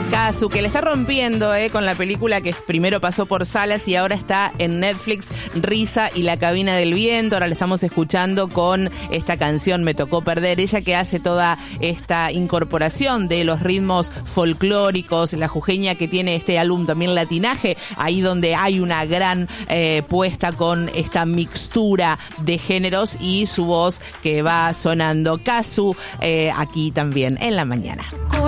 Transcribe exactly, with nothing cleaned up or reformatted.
Kazu, que le está rompiendo eh, con la película que primero pasó por salas y ahora está en Netflix, Risa y la cabina del viento. Ahora la estamos escuchando con esta canción Me tocó perder. Ella que hace toda esta incorporación de los ritmos folclóricos, la jujeña que tiene este álbum también latinaje, ahí donde hay una gran eh, puesta con esta mixtura de géneros y su voz que va sonando. Kazu, eh, aquí también en la mañana.